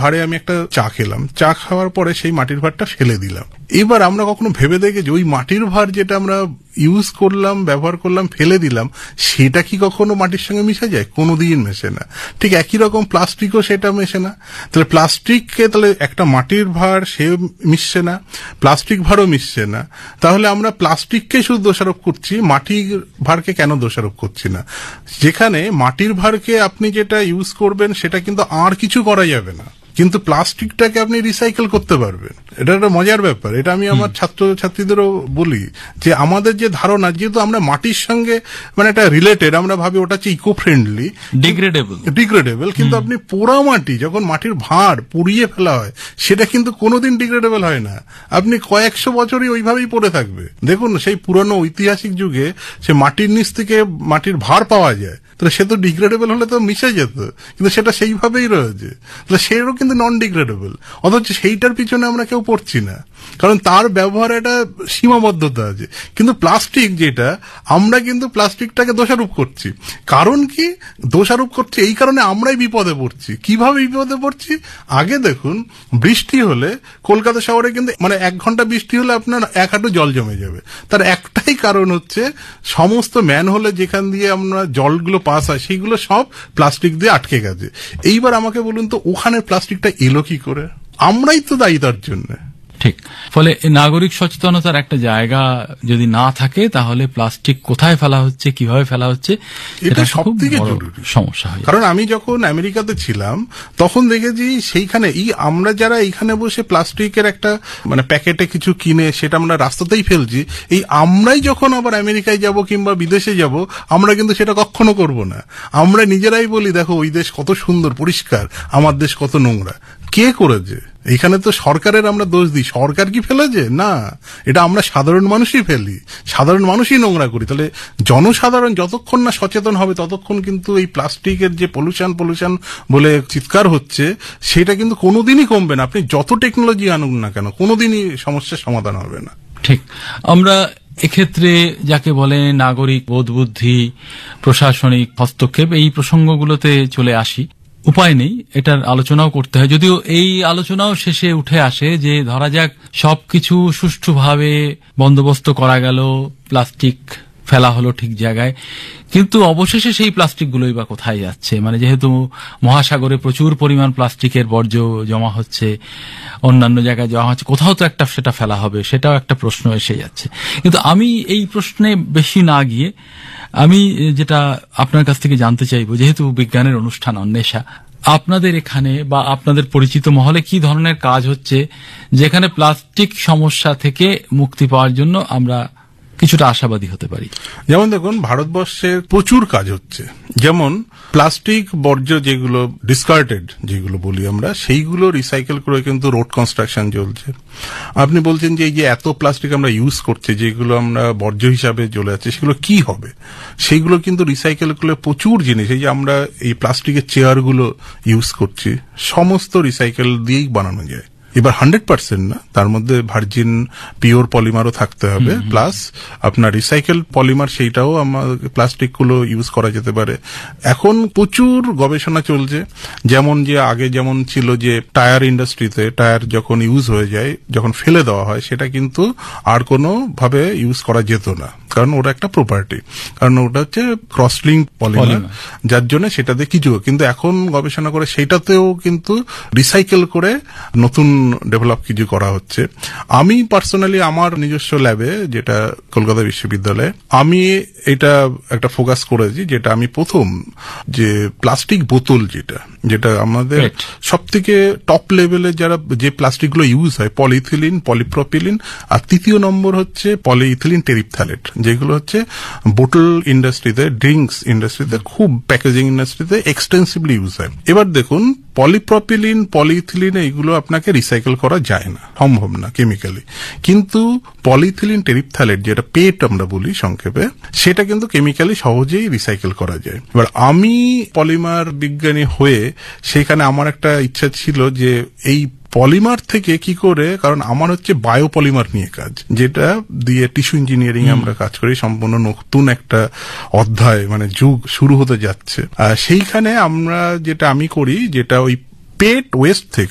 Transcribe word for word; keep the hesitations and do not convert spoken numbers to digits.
ভাঁড়ে আমি একটা চা খেলাম, চা খাওয়ার পরে সেই মাটির ভাঁড়টা ফেলে দিলাম। এবার আমরা কখনো ভেবে দেখি যে ওই মাটির ভাঁড় যেটা আমরা ইউজ করলাম, ব্যবহার করলাম, ফেলে দিলাম, সেটা কি কখনো মাটির সঙ্গে মিশে যায়? কোনোদিন মেশে না। ঠিক একই রকম প্লাস্টিকও সেটা মেশে না। তাহলে প্লাস্টিককে, তাহলে একটা মাটির ভাঁড় সে মিশছে না, প্লাস্টিক ভাঁড়ও মিশছে না, তাহলে আমরা প্লাস্টিককে শুধু দোষারোপ করছি, মাটির ভাঁড়কে কেন দোষারোপ করছি না? যেখানে মাটির ভাঁড়কে আপনি যেটা ইউজ করবেন সেটা কিন্তু আর কিছু করা যাবে না, কিন্তু প্লাস্টিকটাকে আপনি রিসাইকেল করতে পারবেন। এটা একটা মজার ব্যাপার। এটা আমি আমার ছাত্র ছাত্রীদেরও বলি যে আমাদের যে ধারণা, যেহেতু আমরা মাটির সঙ্গে মানে এটা রিলেটেড, আমরা ভাবি ওটা হচ্ছে ইকো ফ্রেন্ডলি, ডিগ্রেডেবল ডিগ্রেডেবল কিন্তু আপনি পোড়া মাটি, যখন মাটির ভাঁড় পুড়িয়ে ফেলা হয়, সেটা কিন্তু কোনোদিন ডিগ্রেডেবল হয় না। আপনি কয়েকশো বছরই ওইভাবেই পড়ে থাকবে। দেখুন সেই পুরনো ঐতিহাসিক যুগে সে মাটির নিচ থেকে মাটির ভাঁড় পাওয়া যায়, তাহলে সে তো ডিগ্রেডেবল হলে তো মিশে যেত, কিন্তু সেটা সেইভাবেই রয়েছে, তাহলে সেও কিন্তু নন ডিগ্রেডেবল। অথচ সেইটার পিছনে আমরা কেউ পড়ছি না, কারণ তার ব্যবহারে একটা সীমাবদ্ধতা আছে। কিন্তু প্লাস্টিক যেটা, আমরা কিন্তু প্লাস্টিকটাকে দোষারোপ করছি। কারণ কি দোষারোপ করছি? এই কারণে আমরাই বিপদে পড়ছি। কিভাবে বিপদে পড়ছি? আগে দেখুন, বৃষ্টি হলে কলকাতা শহরে কিন্তু মানে এক ঘন্টা বৃষ্টি হলে আপনার এক হাঁটু জল জমে যাবে। তার একটাই কারণ হচ্ছে সমস্ত ম্যানহোলে যেখান দিয়ে আমরা জলগুলো পাস হয় সেগুলো সব প্লাস্টিক দিয়ে আটকে গেছে। এইবার আমাকে বলুন তো, ওখানে প্লাস্টিকটা এলো কি করে? আমরাই তো দায়ী তার জন্য। ঠিক। ফলে নাগরিক সচেতনতার একটা জায়গা যদি না থাকে, তাহলে প্লাস্টিক কোথায় ফেলা হচ্ছে, কিভাবে ফেলা হচ্ছে, এটা সবথেকে জরুরি সমস্যা হয়। কারণ আমি যখন আমেরিকাতে ছিলাম তখন দেখেছি সেইখানে এই আমরা যারা এইখানে বসে প্লাস্টিকের একটা মানে প্যাকেটে কিছু কিনে সেটা আমরা রাস্তাতেই ফেলছি, এই আমরাই যখন আবার আমেরিকায় যাব কিংবা বিদেশে যাব, আমরা কিন্তু সেটা কখনো করব না। আমরা নিজেরাই বলি, দেখো ওই দেশ কত সুন্দর পরিষ্কার, আমার দেশ কত নোংরা। কে করেছে? এখানে তো সরকারের আমরা দোষ দিই। সরকার কি ফেলেছে? না, এটা আমরা সাধারণ মানুষই ফেলি, সাধারণ মানুষই নোংরা করি। তাহলে জনসাধারণ যতক্ষণ না সচেতন হবে ততক্ষণ কিন্তু এই প্লাস্টিকের যে পলিউশন পলিউশন বলে চিৎকার হচ্ছে, সেটা কিন্তু কোনোদিনই কমবে না। আপনি যত টেকনোলজি আনুন না কেন, কোনোদিনই সমস্যার সমাধান হবে না। ঠিক। আমরা এক্ষেত্রে যাকে বলে নাগরিক বোধবুদ্ধি, প্রশাসনিক হস্তক্ষেপ, এই প্রসঙ্গগুলোতে চলে আসি। উপায় নেই, এটার আলোচনাও করতে হয়। যদিও এই আলোচনাও শেষে উঠে আসে যে ধরা যাক সবকিছু সুষ্ঠুভাবে বন্দোবস্ত করা গেল, প্লাস্টিক ফেলা হলো ঠিক জায়গায়, কিন্তু অবশেষে সেই প্লাস্টিকগুলোই বা কোথায় যাচ্ছে? মানে যেহেতু মহাসাগরে প্রচুর পরিমাণ প্লাস্টিকের বর্জ্য জমা হচ্ছে, অন্যান্য জায়গায় জমা হচ্ছে, কোথাও তো একটা সেটা ফেলা হবে, সেটাও একটা প্রশ্ন এসে যাচ্ছে। কিন্তু আমি এই প্রশ্নে বেশি না গিয়ে আমি যেটা আপনার কাছ থেকে জানতে চাইবো, যেহেতু বিজ্ঞানের অনুষ্ঠান অন্বেষা, আপনাদের এখানে বা আপনাদের পরিচিত মহলে কি ধরনের কাজ হচ্ছে যেখানে প্লাস্টিক সমস্যা থেকে মুক্তি পাওয়ার জন্য আমরা কিছুটা আশাবাদী হতে পারি? যেমন দেখুন, ভারতবর্ষের প্রচুর কাজ হচ্ছে। যেমন প্লাস্টিক বর্জ্য যেগুলো ডিসকার্টেড যেগুলো বলি আমরা, সেইগুলো রিসাইকেল করে কিন্তু রোড কনস্ট্রাকশন চলছে। আপনি বলছেন যে এই যে এত প্লাস্টিক আমরা ইউজ করছি, যেগুলো আমরা বর্জ্য হিসাবে চলে যাচ্ছে, সেগুলো কি হবে? সেইগুলো কিন্তু রিসাইকেল করলে প্রচুর জিনিস, এই যে আমরা এই প্লাস্টিকের চেয়ারগুলো ইউজ করছি, সমস্ত রিসাইকেল দিয়েই বানানো যায়। এবার হান্ড্রেড পার্সেন্ট না, তার মধ্যে ভার্জিন পিওর পলিমারও থাকতে হবে, প্লাস আপনার রিসাইকেল পলিমার, সেইটাও আমার প্লাস্টিক গুলো ইউজ করা যেতে পারে। এখন প্রচুর গবেষণা চলছে। যেমন যে আগে যেমন ছিল যে টায়ার ইন্ডাস্ট্রিতে টায়ার যখন ইউজ হয়ে যায়, যখন ফেলে দেওয়া হয়, সেটা কিন্তু আর কোনো ভাবে ইউজ করা যেত না, কারণ ওটা একটা প্রপার্টি, কারণ ওটা হচ্ছে ক্রসলিঙ্ক পলিমার, যার জন্য সেটাতে কিছু, কিন্তু এখন গবেষণা করে সেইটাতেও কিন্তু রিসাইকেল করে নতুন ডেভেলপ কিছু করা হচ্ছে। আমি পার্সোনালি আমার নিজস্ব ল্যাবে, যেটা কলকাতা বিশ্ববিদ্যালয়ে, আমি এটা একটা ফোকাস করেছি, যেটা আমি প্রথম যে প্লাস্টিক বোতল, যেটা যেটা আমাদের সব থেকে টপ লেভেলে যারা যে প্লাস্টিকগুলো ইউজ হয়, পলিইথিলিন, পলিপ্রপিলিন, আর তৃতীয় নম্বর হচ্ছে পলিইথিলিন টেরিপথ্যালেট, যেগুলো হচ্ছে বোতল ইন্ডাস্ট্রিতে, ড্রিঙ্কস ইন্ডাস্ট্রিতে, খুব প্যাকেজিং ইন্ডাস্ট্রিতে এক্সটেন্সিভলি ইউজ হয়। এবার দেখুন, পলিপ্রপিলিন, পলিইথিলিন এইগুলো আপনাকে রিসাইকেল করা যায় না, সম্ভব না কেমিক্যালি, কিন্তু পলিইথিলিন টেরিপথ্যালেট, যেটা পেট আমরা বলি সংক্ষেপে, সেটা কিন্তু কেমিক্যালি সহজেই রিসাইকেল করা যায়। এবার আমি পলিমার বিজ্ঞানী হয়ে সেখানে আমার একটা ইচ্ছা ছিল যে এই পলিমার থেকে কি করে, কারণ আমার হচ্ছে বায়োপলিমার নিয়ে কাজ, যেটা দিয়ে টিস্যু ইঞ্জিনিয়ারিং আমরা কাজ করি, সম্পূর্ণ নতুন একটা অধ্যায়, মানে যুগ শুরু হতে যাচ্ছে। সেইখানে আমরা যেটা আমি করি, যেটা ওই পেট ওয়েস্ট থেকে